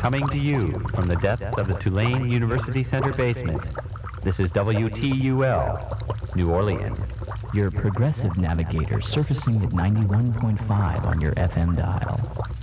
Coming to you from the depths of the Tulane University Center basement, this is WTUL, New Orleans. Your progressive navigator surfacing at 91.5 on your FM dial.